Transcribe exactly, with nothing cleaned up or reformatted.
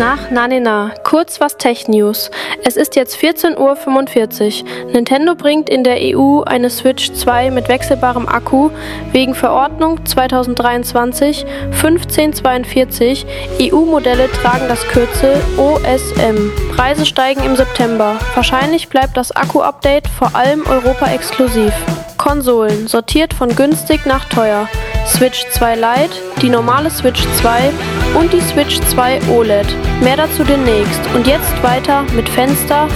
Nach Nanena, kurz was Tech-News. Es ist jetzt vierzehn Uhr fünfundvierzig. Nintendo bringt in der E U eine Switch zwei mit wechselbarem Akku wegen Verordnung zweitausenddreiundzwanzig fünfzehn zweiundvierzig. E U-Modelle tragen das Kürzel O S M. Preise steigen im September. Wahrscheinlich bleibt das Akku-Update vor allem Europa exklusiv. Konsolen, sortiert von günstig nach teuer. Switch zwei Lite, die normale Switch zwei und die Switch zwei O L E D. Mehr dazu demnächst. Und jetzt weiter mit Fenster